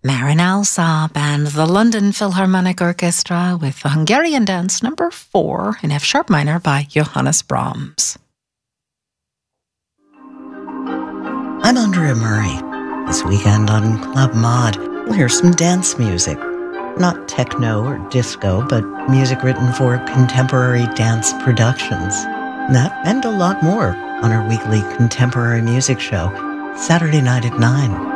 Marin Alsop and the London Philharmonic Orchestra with the Hungarian Dance No. 4 in F sharp minor by Johannes Brahms. I'm Andrea Murray. This weekend on Club Mod, we'll hear some dance music. Not techno or disco, but music written for contemporary dance productions. That and a lot more on our weekly contemporary music show, Saturday night at 9.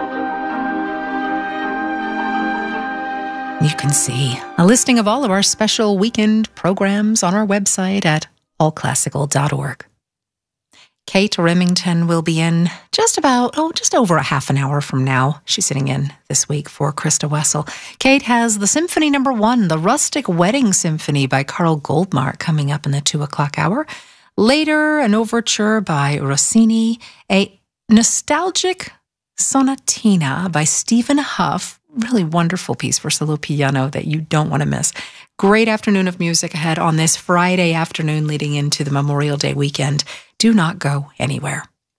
You can see a listing of all of our special weekend programs on our website at allclassical.org. Kate Remington will be in just over a half an hour from now. She's sitting in this week for Krista Wessel. Kate has the Symphony No. 1, the Rustic Wedding Symphony by Karl Goldmark, coming up in the 2 o'clock hour. Later, an overture by Rossini, a nostalgic sonatina by Stephen Huff. Really wonderful piece for solo piano that you don't want to miss. Great afternoon of music ahead on this Friday afternoon leading into the Memorial Day weekend. Do not go anywhere.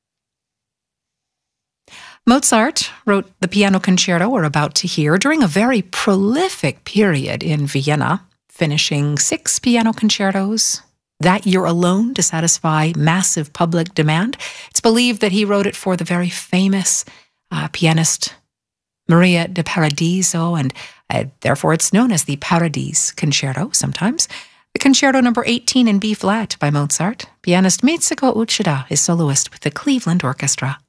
Mozart wrote the piano concerto we're about to hear during a very prolific period in Vienna, finishing 6 piano concertos that year alone to satisfy massive public demand. It's believed that he wrote it for the very famous pianist Maria de Paradiso, and therefore it's known as the Paradise Concerto sometimes. The Concerto No. 18 in B-flat by Mozart. Pianist Mitsuko Uchida is soloist with the Cleveland Orchestra.